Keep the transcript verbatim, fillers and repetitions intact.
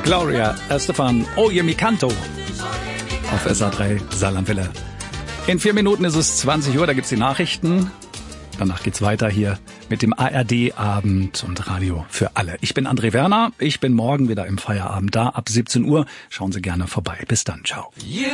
Gloria Estefan, Oye mi canto auf S A drei Saarlandwelle. In vier Minuten ist es zwanzig Uhr, da gibt's die Nachrichten. Danach geht's weiter hier mit dem A R D-Abend und Radio für alle. Ich bin André Werner, ich bin morgen wieder im Feierabend da ab siebzehn Uhr. Schauen Sie gerne vorbei. Bis dann, ciao.